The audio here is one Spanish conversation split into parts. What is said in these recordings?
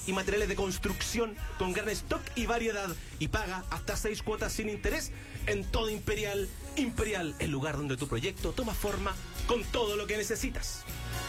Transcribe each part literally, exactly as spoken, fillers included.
y materiales de construcción con gran stock y variedad, y paga hasta seis cuotas sin interés en todo Imperial. Imperial, el lugar donde tu proyecto toma forma con todo lo que necesitas.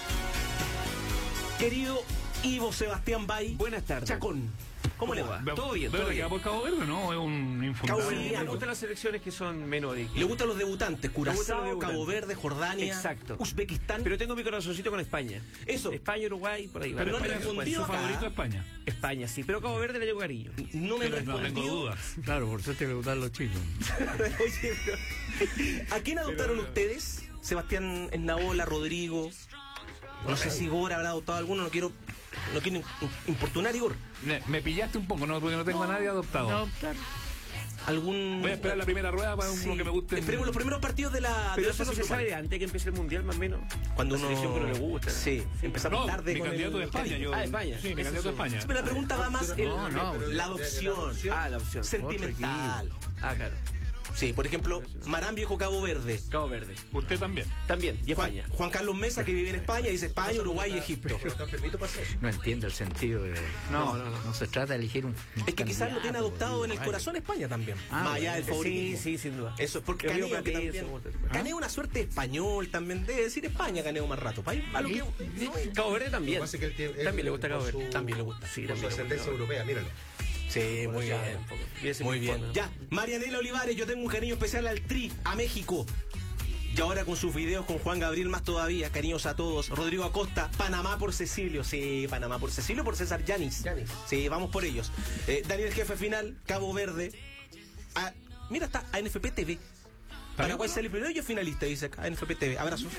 Querido Ivo Sebastián Bay, buenas tardes. Chacón, ¿cómo le va? Todo bien, todo bien. ¿Por Cabo Verde no? Es un infundable. Cabo Sí, me gustan las selecciones que son menores. Le gustan los debutantes, Curazao, los debutantes. Cabo Verde, Jordania, Exacto. Uzbekistán. Pero tengo mi corazoncito con España. Eso. España, Uruguay, por ahí. Pero va. no le España, respondió Su acá. favorito es España. España, sí. Pero Cabo Verde le llevo cariño. No me Pero no tengo respondió. dudas. Claro, por eso te gustan los chicos. Oye, pero, ¿a quién adoptaron Pero- ustedes? Sebastián Esnaola, Rodrigo. No sé si Igor habrá adoptado alguno, no quiero, no quiero in- importunar, Igor. Me, me pillaste un poco, ¿no? Porque no tengo a nadie adoptado. No, claro. Algún. Voy a esperar la primera rueda para Sí. uno que me guste. Esperemos los primeros partidos de la. Pero de eso la no se fase sabe de grupal. antes que empiece el mundial, más o menos. Cuando La uno. selección que no le gusta. Sí, empezamos No, tarde mi con candidato el de España. Yo, Ah, España. Sí, mi Eso candidato de sí. España. Sí, pero la pregunta va más en No, no, la adopción. Ah, la opción. Sentimental. Ah, claro. Sí, por ejemplo, Marán Viejo Cabo Verde. Cabo Verde. Usted también. También. Y Juan, España. Juan Carlos Mesa, que vive en España, dice España, Uruguay y Egipto. No entiendo el sentido de... No, no, no. No se trata de elegir un... Es que quizás lo tiene adoptado en el Ay. corazón España también. Ah, más allá del Sí, favoritismo. sí, sin duda. Eso es porque Yo digo Caneo, que Platense, también. como- Caneo una suerte de español también. Debe decir España, Caneo más rato. Pa' ir a lo que- no, Cabo Verde también. Lo que pasa es que él tiene- él- También le gusta Cabo por Verde. su- También le gusta. Sí, Por su también. le gusta ascendencia Cabo Verde. europea, míralo. Sí, muy Ya, bien. un poco. Y ese Muy me bien. importa, Ya, Marianela Olivares, yo tengo un cariño especial al Tri, a México. Y ahora con sus videos con Juan Gabriel más todavía, cariños a todos. Rodrigo Acosta, Panamá por Cecilio. Sí, Panamá por Cecilio, por César Yanis. Yanis. Sí, vamos por ellos. Eh, Daniel Jefe Final, Cabo Verde. Ah, mira, está A N F P T V. Paraguay sale primero y yo finalista, dice acá, A N F P T V. Abrazos.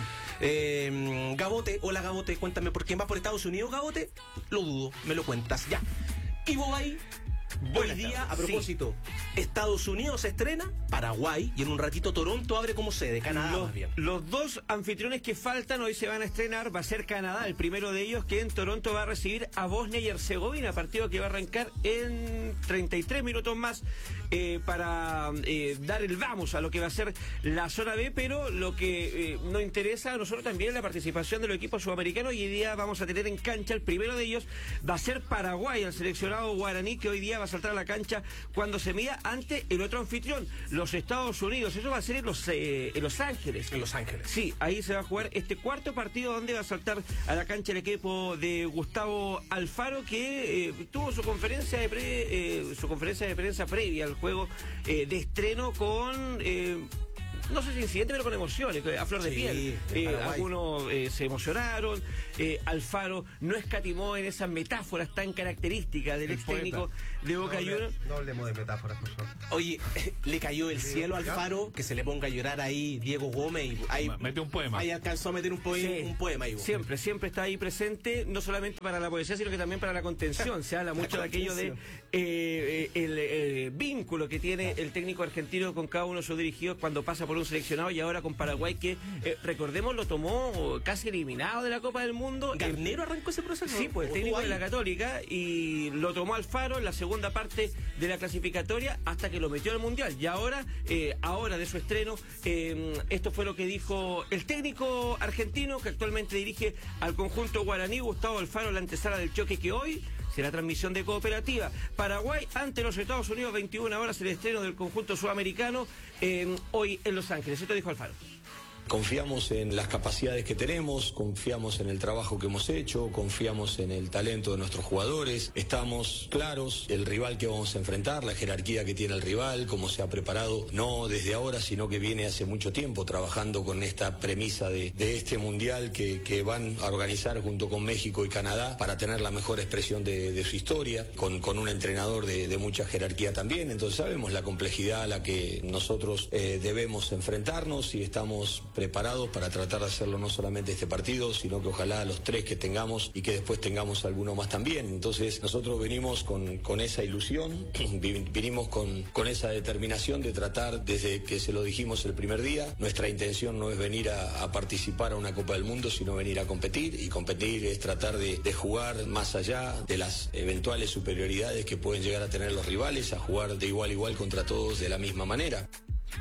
Eh, Gabote, hola Gabote, cuéntame por quién vas por Estados Unidos, Gabote. Lo dudo, me lo cuentas, ya. Y Bobay, hoy Buenas día, a tardes. propósito, Estados Unidos se estrena, Paraguay, y en un ratito Toronto abre como sede, Canadá Los, más bien. los dos anfitriones que faltan hoy se van a estrenar. Va a ser Canadá, el primero de ellos, que en Toronto va a recibir a Bosnia y Herzegovina, partido que va a arrancar en treinta y tres minutos más eh, para eh, dar el vamos a lo que va a ser la zona B. Pero lo que eh, nos interesa a nosotros también es la participación de los equipos sudamericanos, y hoy día vamos a tener en cancha el primero de ellos. Va a ser Paraguay, el seleccionado guaraní, que hoy día va a saltar a la cancha cuando se mida ante el otro anfitrión, los Estados Unidos. Eso va a ser en Los, eh, en Los Ángeles. En Los Ángeles. Sí, ahí se va a jugar este cuarto partido, donde va a saltar a la cancha el equipo de Gustavo Alfaro, que eh, tuvo su conferencia de pre- eh, su conferencia de prensa previa al juego eh, de estreno con... eh, no sé si incidente, pero con emociones, a flor de Sí, piel. en Eh, Paraguay. algunos eh, se emocionaron. eh, Alfaro no escatimó en esas metáforas tan características del El ex técnico de No, Boca hable- Juniors. no hablemos de metáforas, por favor. Oye, le cayó el cielo al Faro, que se le ponga a llorar ahí Diego Gómez. Y ahí, Mete un poema. Ahí alcanzó a meter un, poe- Sí. un poema. Ahí, Siempre, siempre está ahí presente, no solamente para la poesía, sino que también para la contención. Se habla mucho de aquello de eh, eh, el eh, vínculo que tiene el técnico argentino con cada uno de sus dirigidos cuando pasa por un seleccionado, y ahora con Paraguay, que eh, recordemos lo tomó casi eliminado de la Copa del Mundo. ¿Garnero arrancó ese proceso? Sí, pues el ¿O técnico tú de la ahí? Católica, y lo tomó Alfaro en la segunda parte de la clasificatoria hasta que lo metió al Mundial. Y ahora, eh, ahora de su estreno, eh, esto fue lo que dijo el técnico argentino que actualmente dirige al conjunto guaraní, Gustavo Alfaro, la antesala del choque que hoy será transmisión de Cooperativa. Paraguay ante los Estados Unidos, veintiuna horas, el estreno del conjunto sudamericano, eh, hoy en Los Ángeles. Esto dijo Alfaro. Confiamos en las capacidades que tenemos, confiamos en el trabajo que hemos hecho, confiamos en el talento de nuestros jugadores, estamos claros el rival que vamos a enfrentar, la jerarquía que tiene el rival, cómo se ha preparado, no desde ahora, sino que viene hace mucho tiempo trabajando con esta premisa de, de este mundial que, que van a organizar junto con México y Canadá para tener la mejor expresión de, de su historia, con, con un entrenador de, de mucha jerarquía también. Entonces sabemos la complejidad a la que nosotros eh, debemos enfrentarnos, y estamos preparados para tratar de hacerlo no solamente este partido, sino que ojalá los tres que tengamos, y que después tengamos alguno más también. Entonces nosotros venimos con, con esa ilusión, vinimos con, con esa determinación de tratar, desde que se lo dijimos el primer día, nuestra intención no es venir a, a participar a una Copa del Mundo, sino venir a competir, y competir es tratar de, de jugar más allá de las eventuales superioridades que pueden llegar a tener los rivales, a jugar de igual a igual contra todos de la misma manera.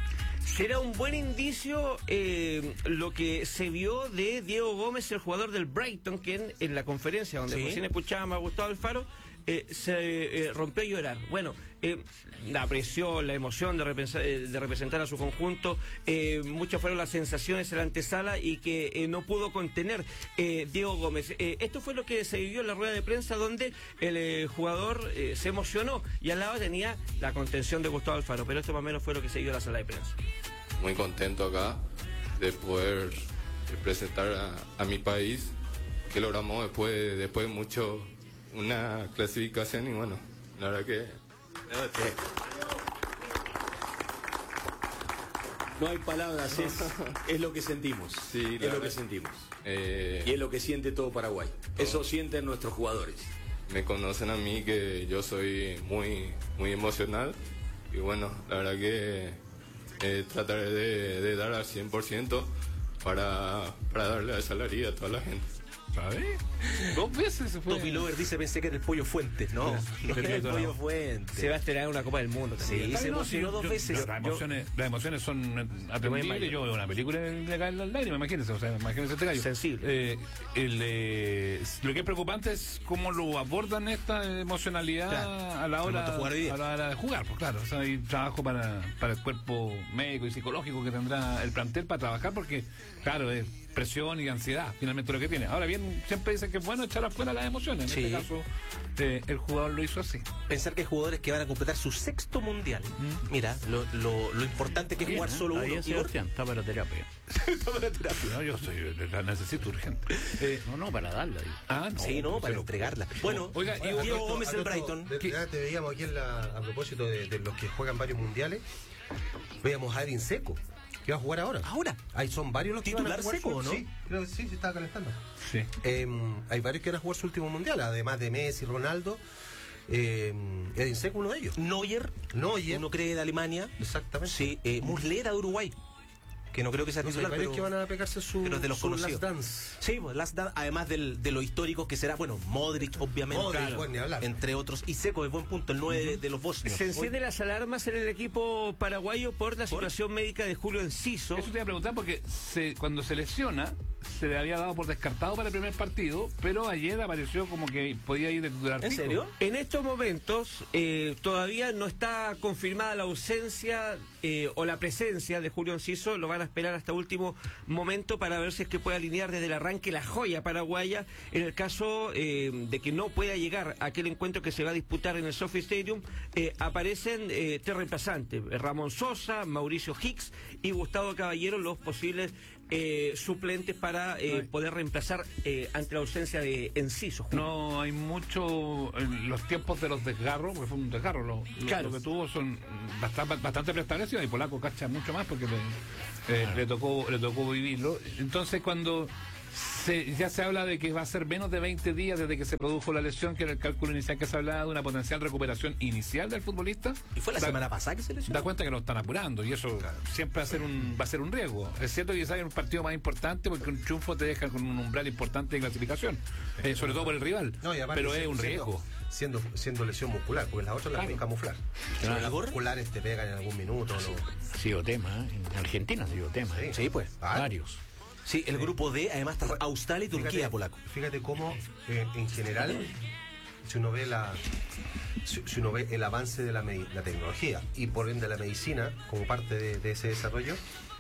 Será un buen indicio eh, lo que se vio de Diego Gómez, el jugador del Brighton, que en, en la conferencia donde Sí. recién escuchábamos a Gustavo Alfaro, eh, se eh, rompió a llorar. Bueno, eh, la presión, la emoción de, repensar, eh, de representar a su conjunto, eh, muchas fueron las sensaciones en la antesala y que eh, no pudo contener eh, Diego Gómez. Eh, esto fue lo que se vivió en la rueda de prensa, donde el eh, jugador eh, se emocionó y al lado tenía la contención de Gustavo Alfaro, pero esto más o menos fue lo que se vio en la sala de prensa. Muy contento acá de poder representar a, a mi país, que logramos después de, después de mucho una clasificación y bueno, la verdad que... No hay palabras, es, es lo que sentimos. Sí, la es lo verdad. que sentimos. eh, Y es lo que siente todo Paraguay. Eso sienten nuestros jugadores. me conocen a mí que yo soy muy, muy emocional y bueno, la verdad que eh, trataré de, de dar al cien por ciento para, para darle esa alegría a toda la gente. ¿Sabes? Dos veces se fue. Topi Lover dice, pensé que era el Pollo Fuentes. No, no Pero era el no. Pollo Fuentes. Se va a estrenar una Copa del Mundo también. Sí, se No, emocionó sí, dos yo- veces. yo- las, emociones, las emociones son eh, atendibles. Yo veo una película y le caen las lágrimas, imagínense. O sea, imagínense este gallo. Sensible. Eh, el, eh, lo que es preocupante es cómo lo abordan esta emocionalidad Claro, a la al hora momento de jugar hoy día. a la hora de jugar. Pues claro, o sea, hay trabajo para, para el cuerpo médico y psicológico que tendrá el plantel para trabajar, porque, claro, es presión y ansiedad, finalmente lo que tiene. Ahora bien, siempre dicen que es bueno echar afuera las emociones. En Sí. este caso, eh, el jugador lo hizo así. Pensar que hay jugadores que van a completar su sexto mundial. Mira, lo, lo, lo importante que es jugar solo Ahí uno. es Sebastián, está para terapia. No, yo soy, la necesito urgente. Eh, No, no, para darla. digo. ah, no, Sí, no, para pero- entregarla. Bueno, Oiga, y Diego Diego Gómez el Brighton. De, ya te veíamos aquí en la, a propósito de, de los que juegan varios mundiales. Veíamos a Edin Seco, que va a jugar ahora. Ahora. Ahí son varios los que van a ¿Titular jugar Seco, su- o no? Sí, creo que sí, se estaba calentando. Sí. Eh, hay varios que van a jugar su último mundial, además de Messi, Ronaldo. Eh, Edin Seco, uno de ellos. Neuer, Neuer. uno cree de Alemania. Exactamente. Sí, eh, Muslera de Uruguay. Que no creo que sea Entonces, hay titular, varios pero... que van a pegarse su, pero de los su conocidos. Last Dance. Sí, pues, Last Dance, además del, de lo histórico que será, bueno, Modric, obviamente. Modric, Claro, bueno, ni hablar. entre otros. Y Seco, es buen punto, el nueve de, de los bosnios. Se encienden las alarmas en el equipo paraguayo por la situación médica de Julio Enciso. Eso te iba a preguntar porque se, cuando se lesiona se le había dado por descartado para el primer partido, pero ayer apareció como que podía ir de titular. ¿En fijo. serio? En estos momentos eh, todavía no está confirmada la ausencia eh, o la presencia de Julio Enciso. Lo van a esperar hasta último momento para ver si es que puede alinear desde el arranque la joya paraguaya. En el caso eh, de que no pueda llegar a aquel encuentro que se va a disputar en el Sophie Stadium, eh, aparecen eh, tres reemplazantes: Ramón Sosa, Mauricio Hicks y Gustavo Caballero, los posibles eh, suplentes para eh, poder reemplazar eh, ante la ausencia de Enciso. No hay mucho en los tiempos de los desgarros, porque fue un desgarro. Lo, lo- Claro. lo que tuvo son bastante, bastante preestablecidos y Polaco cacha mucho más porque le, eh, le tocó le tocó vivirlo. Entonces, cuando se, ya se habla de que va a ser menos de veinte días desde que se produjo la lesión, que era el cálculo inicial que se hablaba de una potencial recuperación inicial del futbolista. Y fue la da- semana pasada que se lesionó. Da cuenta que lo están apurando y eso siempre va a ser un va a ser un riesgo. Es cierto que quizás es un partido más importante porque un triunfo te deja con un umbral importante de clasificación, eh, sobre todo por el rival. No, y aparte, pero es siendo- un riesgo. Siendo, siendo lesión muscular, porque las otras las Claro. pueden camuflar. Claro. Las musculares te pegan en algún minuto. ¿no? Ha sido tema, ¿eh? En Argentina ha sido tema. ¿eh? Sí, pues. Ah, Varios. Sí, el grupo D, además está Australia y Turquía, Fíjate, Polaco. fíjate cómo, eh, en general, si uno ve la si, si uno ve el avance de la, medi- la tecnología y por ende la medicina como parte de, de ese desarrollo,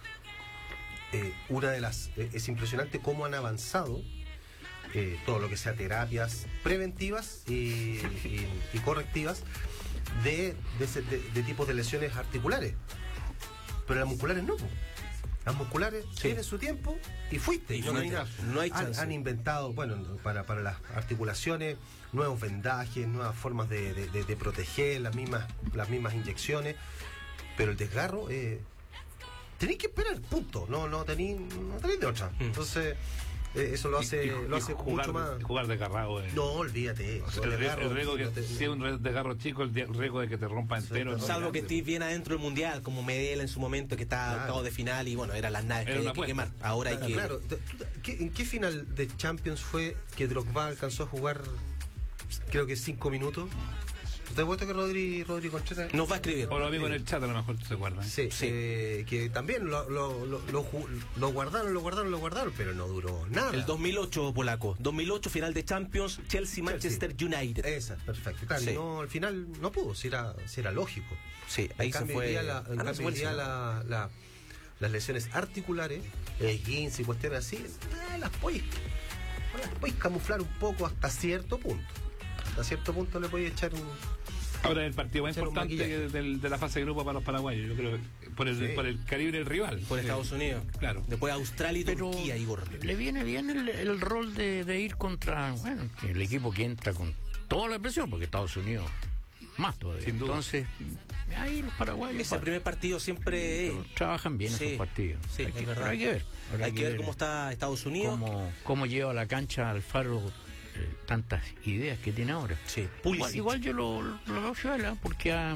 eh, una de las eh, es impresionante cómo han avanzado eh, todo lo que sea terapias preventivas y, y- y correctivas de, de, ese- de- de tipos de lesiones articulares, pero las musculares no. po. Las musculares tienen su tiempo y fuiste. Y no, fuiste. hay nada. No hay han, chance. han inventado, bueno, para, para las articulaciones, nuevos vendajes, nuevas formas de, de- de- de proteger, las mismas, las mismas inyecciones, pero el desgarro, eh, tenéis que esperar, punto. No, no tenéis no tenéis de otra. Entonces, eh, eso lo hace, Y- y- lo y hace jugar, mucho más. jugar desgarrado. eh. No, olvídate. O sea, los el, desgarros, el riesgo que no te- si es un desgarro chico, el de- riesgo de que te rompa entero. no, ¿no? Salvo que grande. estés bien adentro del mundial, como Medel en su momento, que está Claro. octavo de final y bueno, eran las naves Era que una había que apuesta. quemar. Ahora hay Claro, que. claro. ¿Tú- tú- qué- ¿En qué final de Champions fue que Drogba alcanzó a jugar, creo que cinco minutos? te he puesto que Rodri, Rodri Contreras Nos va a escribir. O lo vi en el chat, a lo mejor se acuerdan. Sí, Sí. eh, que también lo, lo, lo, lo, ju- lo guardaron, lo guardaron, lo guardaron, pero no duró nada. El dos mil ocho, polaco. dos mil ocho, final de Champions, Chelsea-Manchester United. Esa, perfecto. Claro, Sí. y no, al final no pudo, si era, si era lógico. Sí, ahí En se cambio, fue. hoy día la- en Ah, no, cambio, se fue hoy el día Chile. la- la- las lesiones articulares, el quince y cuestiones así, eh, las podéis las podéis camuflar un poco hasta cierto punto. Hasta cierto punto le podéis echar un... Ahora el partido más Hacer un importante maquillaje. del- de la fase de grupo para los paraguayos, yo creo, por el, Sí. por el calibre del rival. Por Estados Unidos. Claro. Después Australia y Pero Turquía, Igor. le viene bien el, el rol de, de ir contra, bueno, que el equipo que entra con toda la presión, porque Estados Unidos más todavía. Sin duda. Entonces, ahí los paraguayos Ese primer partido siempre es. trabajan bien Sí, esos partidos. sí, hay, es que, verdad. pero hay que ver. Ahora Hay que ver cómo está Estados Unidos. cómo, cómo lleva a la cancha Alfaro eh, tantas ideas que tiene ahora. Sí, Igual, Pulisic. igual yo lo, lo veo Fiola, porque ha,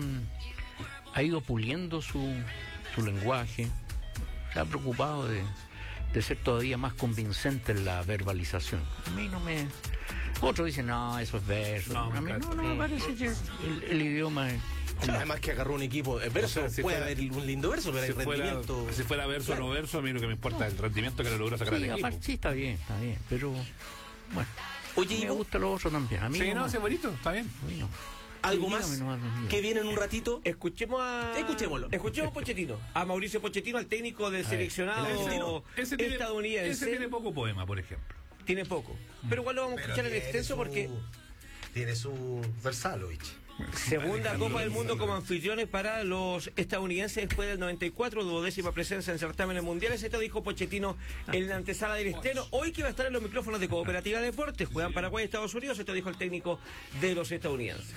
ha ido puliendo su, su lenguaje, se ha preocupado de, de ser todavía más convincente en la verbalización. A mí no me... Otros dicen, no, eso es verso. No, a mí claro. no, no me parece que el, el idioma es... Además que agarró un equipo. El verso O sea, si puede fuera- haber un lindo verso, pero Si el fuera, rendimiento. si fuera verso o no verso, a mí lo que me importa es el rendimiento que le logra sacar Sí, al equipo. aparte, sí, está bien, está bien, pero... Bueno, Oye, me Ivo, gusta lo otro también. A mí Sí, no, no, me- ese bonito, está bien. a mí no. ¿algo Sí, más dígame nomás, dígame. que viene en un ratito? Escuchemos a. Escuchémoslo. Escuchemos a Pochettino. A Mauricio Pochettino, al técnico del seleccionado el argentino. Ese tiene, estadounidense. ese tiene poco poema, por ejemplo. Tiene poco. Pero igual lo vamos a Pero escuchar en tiene extenso su- porque Tiene su Versalovich. segunda Copa del Mundo como anfitriones para los estadounidenses después del noventa y cuatro, duodécima presencia en certámenes mundiales. Esto dijo Pochettino en la antesala del estreno. Hoy que va a estar en los micrófonos de Cooperativa Deportes, juegan Paraguay y Estados Unidos. Esto dijo el técnico de los estadounidenses.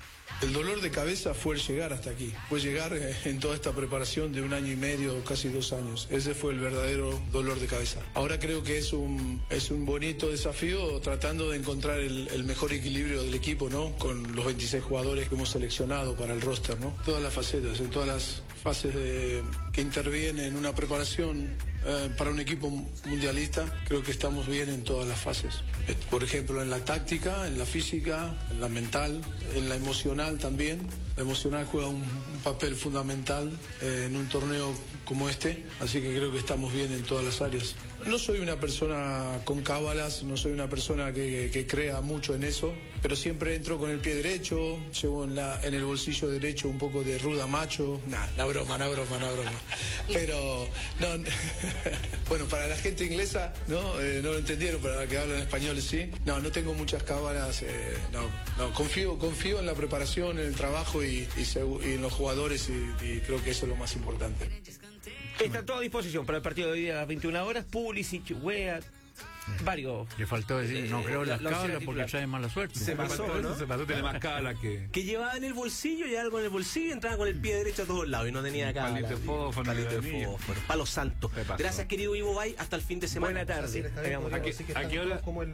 El dolor de cabeza fue el llegar hasta aquí, fue llegar eh, en toda esta preparación de un año y medio, casi dos años. Ese fue el verdadero dolor de cabeza. Ahora creo que es un, es un bonito desafío tratando de encontrar el, el mejor equilibrio del equipo, ¿no? Con los veintiséis jugadores que hemos seleccionado para el roster, ¿no? Todas las facetas, en todas las fases de, que intervienen en una preparación eh, para un equipo mundialista, creo que estamos bien en todas las fases. Eh, Por ejemplo, en la táctica, en la física, en la mental, en la emocional también. La emocional juega un, un papel fundamental eh, en un torneo como este, así que creo que estamos bien en todas las áreas. No soy una persona con cábalas, no soy una persona que, que crea mucho en eso, pero siempre entro con el pie derecho, llevo en, la, en el bolsillo derecho un poco de ruda macho. Nah, la broma, la broma, la broma. Pero, no, bueno, para la gente inglesa, no, eh, no lo entendieron, para la que hablan español sí. No, no tengo muchas cábalas, eh, no, no, confío, confío en la preparación, en el trabajo y, y, segu- y en los jugadores y, y creo que eso es lo más importante. Está todo a disposición para el partido de hoy a las veintiuna horas. Pulisic, Wea, varios. Le faltó decir, no creo en las la- la cábalas opción porque titular. trae mala suerte. Se pasó, ¿no? Se pasó, tiene más cala que... Que llevaba en el bolsillo, llevaba algo en el bolsillo y entraba con el pie derecho a todos lados y no tenía acá. Palito de fósforo, Palito de anillo. fósforo. Palo santo. Se pasó. Gracias, querido Ivo Bay. Hasta el fin de semana. Buena tarde. Así le está bien, Hagamos- podríamos ¿A qué- decir que a están qué hora? todos como el...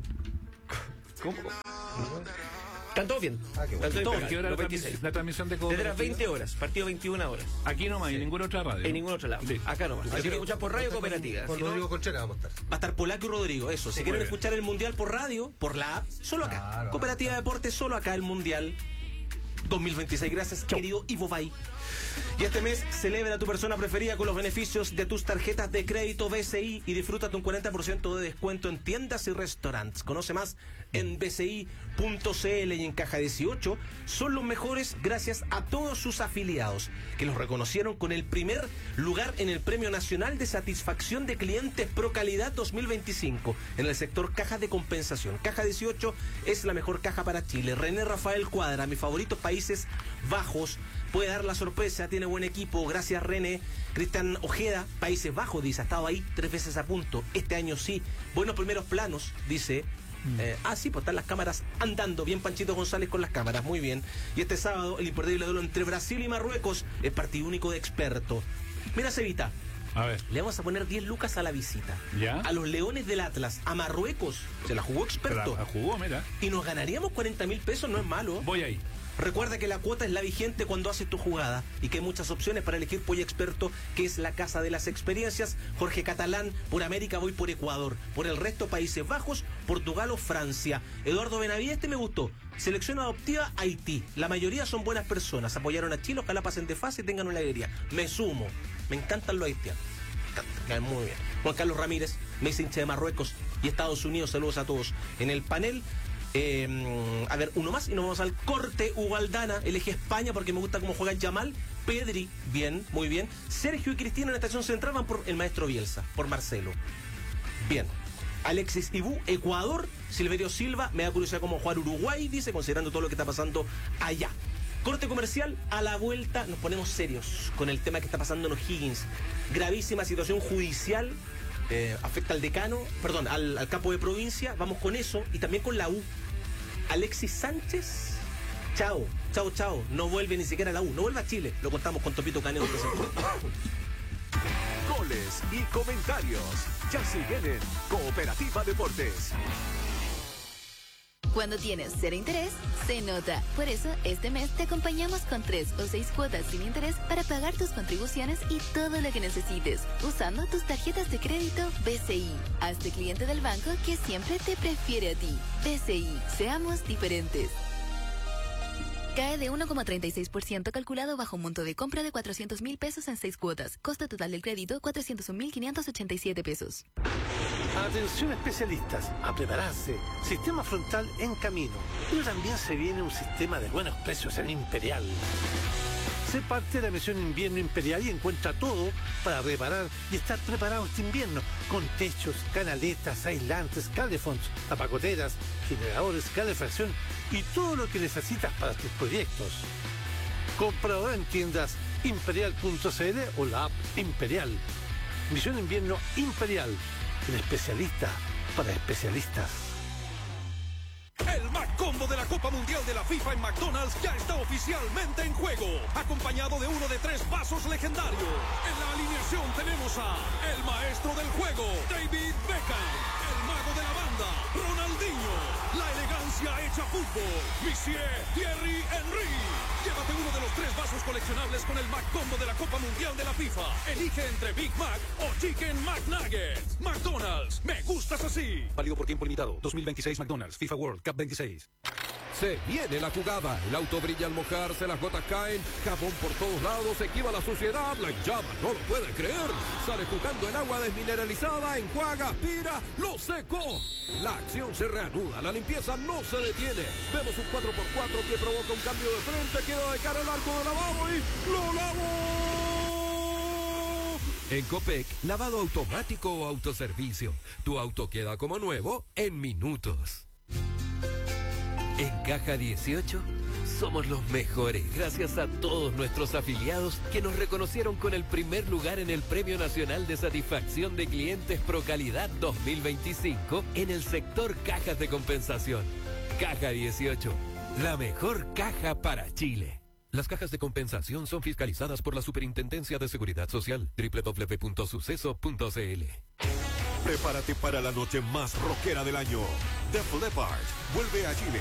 Están todos bien. Ah, qué bueno. Están todos ¿A bien. qué hora Los la, veintiséis. transmis- la transmisión de Desde cooperativa? las veinte horas, partido veintiuna horas. Aquí nomás, en ninguna otra radio. En ningún otro lado. Sí. Acá nomás. Así que escuchar por radio cooperativa. Con Si no, Rodrigo Contreras vamos a estar. Va a estar Polaco y Rodrigo, eso. Si Sí, quieren muy bien. escuchar el Mundial por radio, por la app, solo acá. Claro. Cooperativa Deportes, solo acá el Mundial dos mil veintiséis. Gracias, querido Ivo Bay. Y este mes celebra a tu persona preferida con los beneficios de tus tarjetas de crédito B C I y disfrútate un cuarenta por ciento de descuento en tiendas y restaurantes. Conoce más en b c i punto c l y en Caja dieciocho. Son los mejores gracias a todos sus afiliados que los reconocieron con el primer lugar en el Premio Nacional de Satisfacción de Clientes Pro Calidad dos mil veinticinco en el sector cajas de compensación. Caja dieciocho es la mejor caja para Chile. René Rafael Cuadra, mis favoritos Países Bajos, puede dar la sorpresa, tiene buen equipo, gracias René. Cristian Ojeda, Países Bajos, dice, ha estado ahí tres veces a punto, este año sí, buenos primeros planos, dice. Eh, ah, sí, pues están las cámaras andando, bien Panchito González con las cámaras, muy bien. Y este sábado, el imperdible duelo entre Brasil y Marruecos, es partido único de experto. Mira, Cevita, A ver, le vamos a poner diez lucas a la visita. ¿Ya? A los Leones del Atlas, a Marruecos, se la jugó se experto. la, la jugó, mira. Y nos ganaríamos cuarenta mil pesos, no es malo. Voy ahí. Recuerda que la cuota es la vigente cuando haces tu jugada y que hay muchas opciones para elegir Pollo Experto, que es la casa de las experiencias. Jorge Catalán, por América voy por Ecuador, por el resto Países Bajos, Portugal o Francia. Eduardo Benavides, este me gustó. Selección adoptiva Haití. La mayoría son buenas personas, apoyaron a Chile, ojalá pasen de fase y tengan una alegría. Me sumo, me encantan los haitianos. Me encantan, muy bien. Juan Carlos Ramírez, me dice hincha de Marruecos y Estados Unidos, saludos a todos. En el panel, eh, a ver, uno más y nos vamos al corte. Hugo Aldana, elegí España porque me gusta cómo juega Yamal. Pedri, bien, muy bien. Sergio y Cristina en la estación central van por el maestro Bielsa, por Marcelo. Bien. Alexis Ibú, Ecuador. Silverio Silva, me da curiosidad cómo jugar Uruguay, dice, considerando todo lo que está pasando allá. Corte comercial, a la vuelta nos ponemos serios con el tema que está pasando en O'Higgins. Gravísima situación judicial, eh, afecta al decano, perdón, al, al capo de provincia. Vamos con eso y también con la U. Alexis Sánchez, chao, chao, chao, no vuelve ni siquiera a la U, no vuelve a Chile. Lo contamos con Topito Caneo. Goles y comentarios ya siguen en Cooperativa Deportes. Cuando tienes cero interés, se nota. Por eso, este mes te acompañamos con tres o seis cuotas sin interés para pagar tus contribuciones y todo lo que necesites, usando tus tarjetas de crédito B C I. Hazte cliente del banco que siempre te prefiere a ti. B C I, seamos diferentes. Cae de uno coma treinta y seis por ciento calculado bajo un monto de compra de cuatrocientos mil pesos en seis cuotas. Costo total del crédito, cuatrocientos un mil quinientos ochenta y siete pesos. Atención especialistas, a prepararse. Sistema frontal en camino. Pero también se viene un sistema de buenos precios en Imperial. Sé parte de la misión Invierno Imperial y encuentra todo para reparar y estar preparado este invierno. Con techos, canaletas, aislantes, calefones, tapacoteras, generadores, calefacción y todo lo que necesitas para tus proyectos. Compra ahora en tiendas imperial punto c l o la app Imperial. Misión Invierno Imperial. El especialista para especialistas. El Mac Combo de la Copa Mundial de la FIFA en McDonald's ya está oficialmente en juego, acompañado de uno de tres vasos legendarios. En la alineación tenemos a el maestro del juego, David Beckham, el mago de la banda, Ronaldinho, la elegancia hecha fútbol, Monsieur Thierry Henry. Llévate uno de los tres vasos coleccionables con el Mac Combo de la Copa Mundial de la FIFA. Elige entre Big Mac o Chicken McNuggets. McDonald's, me gustas así. Válido por tiempo limitado. dos mil veintiséis McDonald's, FIFA World Cup veintiséis. Se viene la jugada, el auto brilla al mojarse, las gotas caen, jabón por todos lados, se esquiva la suciedad, la llama, no lo puede creer. Sale jugando el agua desmineralizada, enjuaga, aspira, lo secó. La acción se reanuda, la limpieza no se detiene. Vemos un cuatro por cuatro que provoca un cambio de frente, queda de cara al arco de lavado y ¡lo lavó! En Copec, lavado automático o autoservicio. Tu auto queda como nuevo en minutos. En Caja dieciocho somos los mejores gracias a todos nuestros afiliados que nos reconocieron con el primer lugar en el Premio Nacional de Satisfacción de Clientes Pro Calidad dos mil veinticinco en el sector cajas de compensación. Caja dieciocho, la mejor caja para Chile. Las cajas de compensación son fiscalizadas por la Superintendencia de Seguridad Social. doble u doble u doble u punto suceso punto c l. Prepárate para la noche más rockera del año. Def Leppard vuelve a Chile